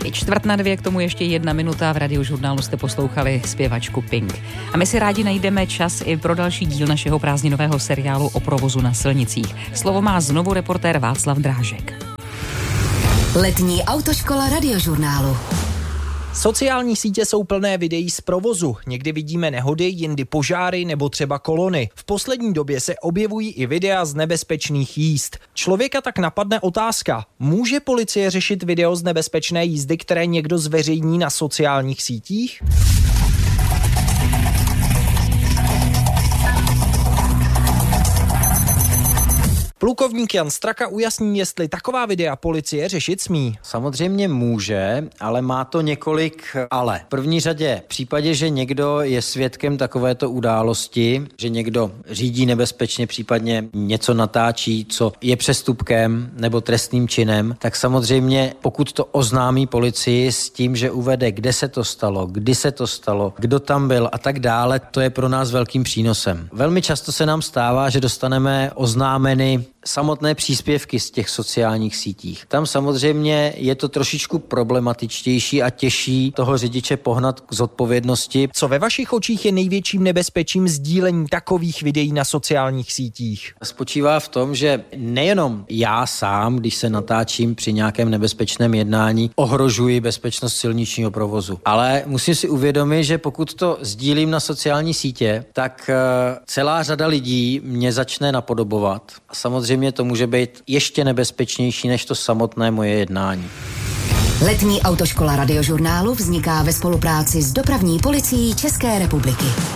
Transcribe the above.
Je 1:45, k tomu ještě 1 minuta. V Radiožurnálu jste poslouchali zpěvačku Pink. A my si rádi najdeme čas i pro další díl našeho prázdninového seriálu o provozu na silnicích. Slovo má znovu reportér Václav Drážek. Letní autoškola Radiožurnálu. Sociální sítě jsou plné videí z provozu. Někdy vidíme nehody, jindy požáry nebo třeba kolony. V poslední době se objevují i videa z nebezpečných jízd. Člověka tak napadne otázka: může policie řešit video z nebezpečné jízdy, které někdo zveřejní na sociálních sítích? Plukovník Jan Straka ujasní, jestli taková videa policie řešit smí. Samozřejmě může, ale má to několik ale. V první řadě v případě, že někdo je svědkem takovéto události, že někdo řídí nebezpečně, případně něco natáčí, co je přestupkem nebo trestným činem, tak samozřejmě pokud to oznámí policii s tím, že uvede, kde se to stalo, kdy se to stalo, kdo tam byl a tak dále, to je pro nás velkým přínosem. Velmi často se nám stává, že dostaneme oznámeny samotné příspěvky z těch sociálních sítích. Tam samozřejmě je to trošičku problematičtější a těžší toho řidiče pohnat k zodpovědnosti. Co ve vašich očích je největším nebezpečím sdílení takových videí na sociálních sítích? Spočívá v tom, že nejenom já sám, když se natáčím při nějakém nebezpečném jednání, ohrožuji bezpečnost silničního provozu. Ale musím si uvědomit, že pokud to sdílím na sociální sítě, tak celá řada lidí mě začne napodobovat. A samozřejmě to může být ještě nebezpečnější než to samotné moje jednání. Letní autoškola Radiožurnálu vzniká ve spolupráci s Dopravní policií České republiky.